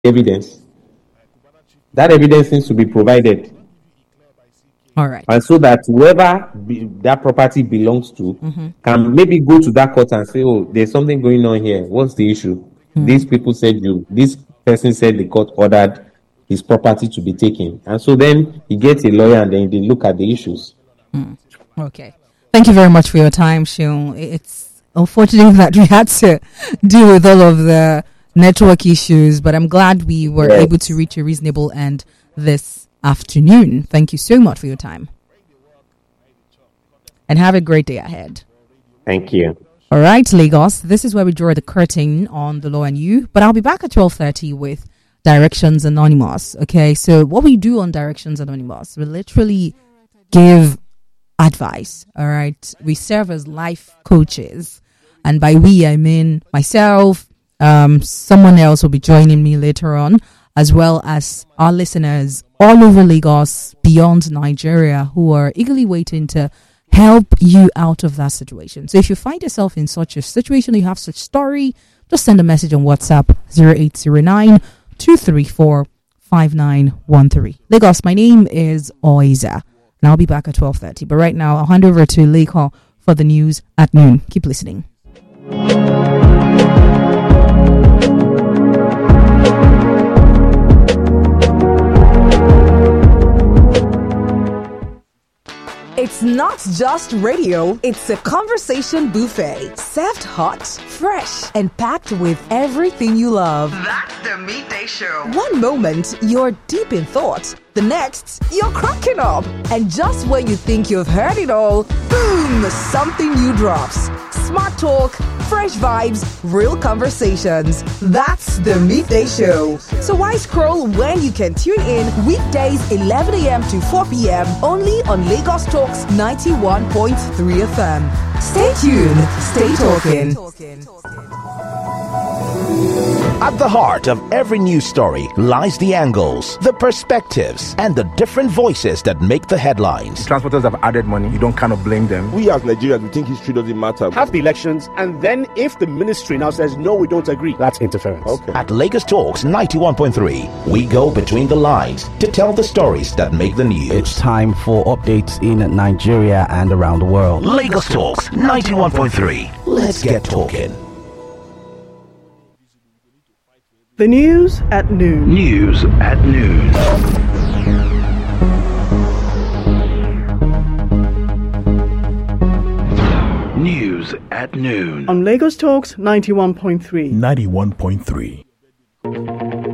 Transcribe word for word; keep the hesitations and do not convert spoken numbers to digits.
evidence. That evidence needs to be provided. All right. And so that whoever be, that property belongs to mm-hmm. can maybe go to that court and say, oh, there's something going on here. What's the issue? Mm-hmm. These people said you, this person said the court ordered his property to be taken. And so then he gets a lawyer and then they look at the issues. Mm. Okay. Thank you very much for your time, Seun. It's unfortunate that we had to deal with all of the network issues, but I'm glad we were yes. able to reach a reasonable end this afternoon. Thank you so much for your time. And have a great day ahead. Thank you. All right, Lagos. This is where we draw the curtain on The Law and You, but I'll be back at twelve thirty with Directions Anonymous. Okay, so what we do on Directions Anonymous, we literally give advice. All right, we serve as life coaches, and by we I mean myself. Um, someone else will be joining me later on, as well as our listeners all over Lagos, beyond Nigeria, who are eagerly waiting to help you out of that situation. So if you find yourself in such a situation, you have such story, just send a message on WhatsApp zero eight zero nine, two three four, five nine one three. Lagos, my name is Oiza, and I'll be back at twelve thirty. But right now, I'll hand over to Leko for the news at noon. Keep listening. It's not just radio, it's a conversation buffet. Served hot, fresh, and packed with everything you love. That's the Midday Show. One moment, you're deep in thought. The next, you're cracking up. And just when you think you've heard it all, boom, something new drops. Smart talk, fresh vibes, real conversations. That's the Midday Show. So why scroll when you can tune in weekdays eleven a.m. to four p.m. only on Lagos Talks ninety-one point three F M. Stay tuned, stay talking. At the heart of every news story lies the angles, the perspectives, and the different voices that make the headlines. Transporters have added money. You don't kind of blame them. We as Nigerians, we think history doesn't matter. Have the elections, and then if the ministry now says, no, we don't agree, that's interference. Okay. At Lagos Talks ninety-one point three, we go between the lines to tell the stories that make the news. It's time for updates in Nigeria and around the world. Lagos Talks ninety-one point three. Let's get talking. The news at noon. News at noon. News at noon. On Lagos Talks ninety-one point three. ninety-one point three.